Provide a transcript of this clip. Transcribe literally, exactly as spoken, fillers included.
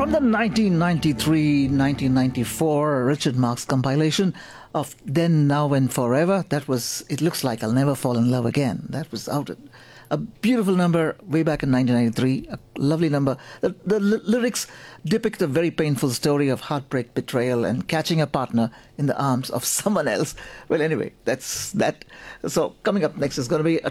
From the nineteen ninety-three nineteen ninety-four Richard Marx compilation of Then, Now and Forever, that was It Looks Like I'll Never Fall in Love Again. That was out. A beautiful number way back in nineteen ninety-three. A lovely number. The, the l- lyrics depict a very painful story of heartbreak, betrayal, and catching a partner in the arms of someone else. Well, anyway, that's that. So coming up next is going to be a